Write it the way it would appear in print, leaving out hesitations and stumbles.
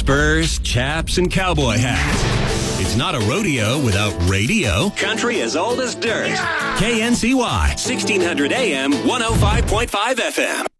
spurs, chaps, and cowboy hats. It's not a rodeo without radio. Country as old as dirt. Yeah! KNCY, 1600 AM, 105.5 FM.